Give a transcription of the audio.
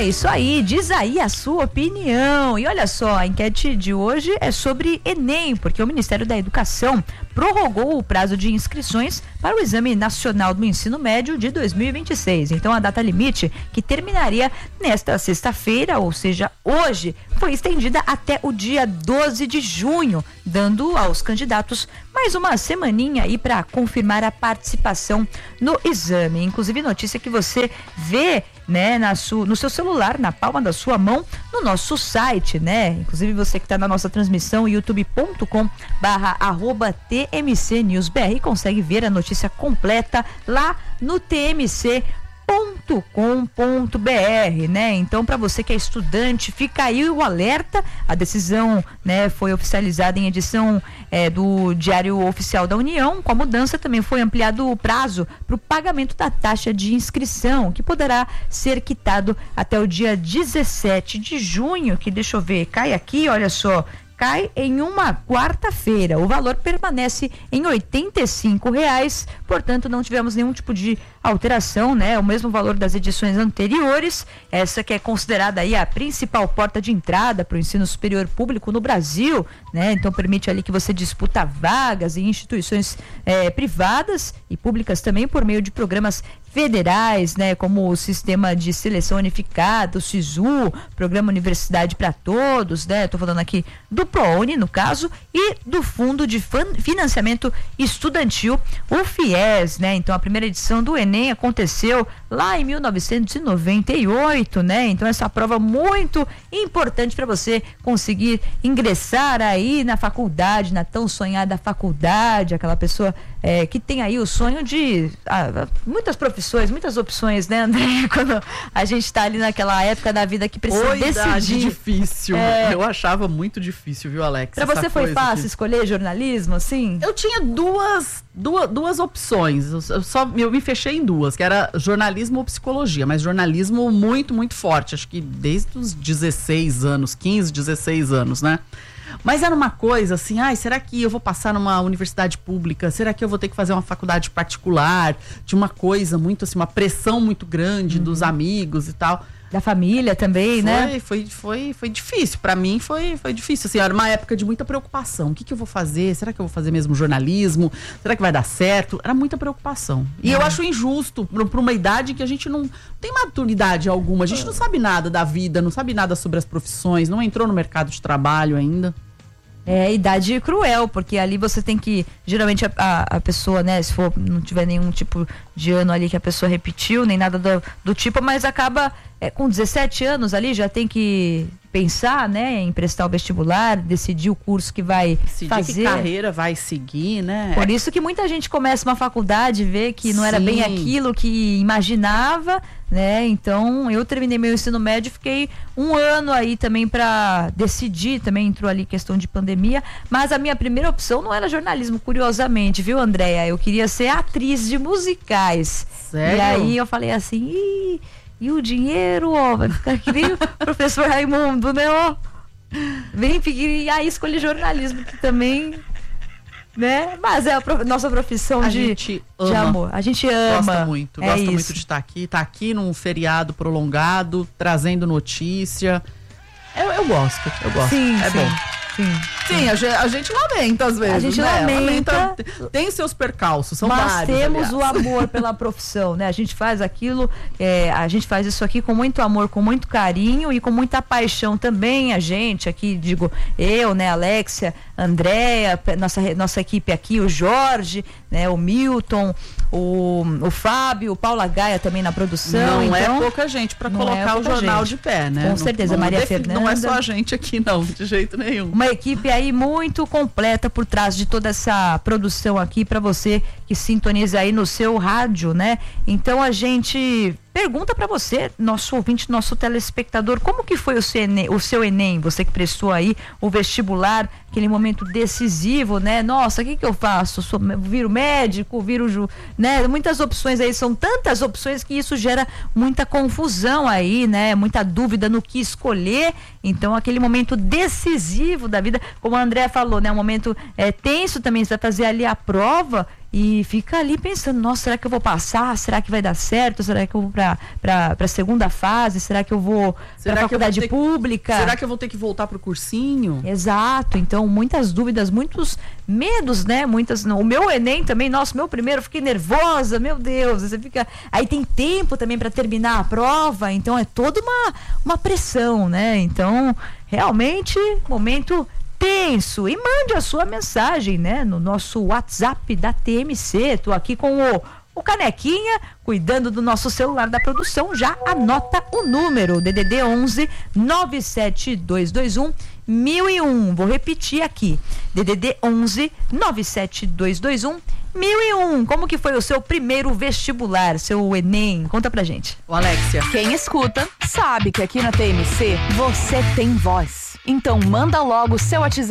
É isso aí, diz aí a sua opinião. E olha só, a enquete de hoje é sobre Enem, porque o Ministério da Educação prorrogou o prazo de inscrições para o Exame Nacional do Ensino Médio de 2026. Então, a data limite, que terminaria nesta sexta-feira, ou seja, hoje, foi estendida até o dia 12 de junho, dando aos candidatos mais uma semaninha aí para confirmar a participação no exame. Inclusive, notícia que você vê, né, no seu celular, na palma da sua mão, no nosso site, né? Inclusive você que está na nossa transmissão, youtube.com/TMC News BR, consegue ver a notícia completa lá no tmc.com.br, né? Então, para você que é estudante, fica aí o alerta. A decisão, né, foi oficializada em edição do Diário Oficial da União. Com a mudança, também foi ampliado o prazo para o pagamento da taxa de inscrição, que poderá ser quitado até o dia 17 de junho, que deixa eu ver, cai aqui, olha só, cai em uma quarta-feira. O valor permanece em R$85, portanto não tivemos nenhum tipo de alteração, né? O mesmo valor das edições anteriores, essa que é considerada aí a principal porta de entrada para o ensino superior público no Brasil, né? Então permite ali que você disputa vagas em instituições privadas e públicas também por meio de programas federais, né, como o Sistema de Seleção Unificado, o SISU, Programa Universidade para Todos, né, tô falando aqui do ProUni, no caso, e do Fundo de Financiamento Estudantil, o FIES, né, então a primeira edição do Enem aconteceu lá em 1998, né, então essa prova muito importante para você conseguir ingressar aí na faculdade, na tão sonhada faculdade, aquela pessoa que tem aí o sonho de muitas profissões, muitas opções, né, André? Quando a gente tá ali naquela época da vida que precisa decidir. Difícil. Eu achava muito difícil, viu, Alex? Pra você foi fácil escolher jornalismo, assim? Eu tinha duas opções. Eu me fechei em duas, que era jornalismo ou psicologia, mas jornalismo muito, muito forte. Acho que desde os 16 anos, 15, 16 anos, né? Mas era uma coisa assim, será que eu vou passar numa universidade pública? Será que eu vou ter que fazer uma faculdade particular? De uma coisa muito assim, uma pressão muito grande dos amigos e tal. Da família também, né? Foi difícil. Pra mim foi difícil. Assim, era uma época de muita preocupação. O que eu vou fazer? Será que eu vou fazer mesmo jornalismo? Será que vai dar certo? Era muita preocupação. E eu acho injusto pra uma idade que a gente não tem maturidade alguma. A gente não sabe nada da vida, não sabe nada sobre as profissões, não entrou no mercado de trabalho ainda. Idade cruel, porque ali você tem que, geralmente a pessoa, né, se for, não tiver nenhum tipo de ano ali que a pessoa repetiu, nem nada do tipo, mas acaba com 17 anos ali, já tem que pensar, né, em prestar o vestibular, decidir o curso que vai fazer. Que carreira vai seguir, né? Por isso que muita gente começa uma faculdade e vê que não era bem aquilo que imaginava, né? Então, eu terminei meu ensino médio, fiquei um ano aí também para decidir, também entrou ali questão de pandemia, mas a minha primeira opção não era jornalismo, curiosamente, viu, Andréia? Eu queria ser atriz de musicais. Sério? E aí eu falei assim, e o dinheiro, vai ficar que nem o professor Raimundo, né, bem pequenininho, e aí escolhi jornalismo, que também, né, mas é a nossa profissão de amor, a gente ama. Gosta muito de estar aqui num feriado prolongado, trazendo notícia, eu gosto. Sim, bom. Sim, a gente lamenta às vezes. A gente lamenta. Tem seus percalços, são mas vários. Temos o amor pela profissão, né? A gente faz aquilo, a gente faz isso aqui com muito amor, com muito carinho e com muita paixão também. A gente aqui, digo, eu, né, Alexia, Andréia, nossa equipe aqui, o Jorge, né, o Milton, o Fábio, o Paula Gaia também na produção. Não é pouca gente para colocar o jornal de pé, né? Com certeza, Maria Fernanda. Não é só a gente aqui, não, de jeito nenhum. Uma equipe aí muito completa por trás de toda essa produção aqui para você que sintoniza aí no seu rádio, né? Então a gente pergunta para você, nosso ouvinte, nosso telespectador, como que foi o seu Enem, você que prestou aí o vestibular, aquele momento decisivo, né? Nossa, o que eu faço? Viro médico, né? Muitas opções aí, são tantas opções que isso gera muita confusão aí, né? Muita dúvida no que escolher. Então, aquele momento decisivo da vida, como a Andréa falou, né? Um momento tenso também, você vai fazer ali a prova. e fica ali pensando, nossa, será que eu vou passar? Será que vai dar certo? Será que eu vou para a segunda fase? Será que eu vou para a faculdade pública? Será que eu vou ter que voltar pro cursinho? Exato, então muitas dúvidas, muitos medos, né? O meu Enem também, nossa, meu primeiro, eu fiquei nervosa, meu Deus, você fica, aí tem tempo também para terminar a prova, então é toda uma pressão, né? Então, realmente, momento tenso. E mande a sua mensagem, né, no nosso WhatsApp da TMC. Tô aqui com o Canequinha, cuidando do nosso celular da produção. Já anota o número, DDD 11 97221 1001. Vou repetir aqui, DDD 11 97221 1001. Como que foi o seu primeiro vestibular, seu Enem? Conta pra gente. Ô, Alexia. Quem escuta sabe que aqui na TMC você tem voz. Então manda logo o seu WhatsApp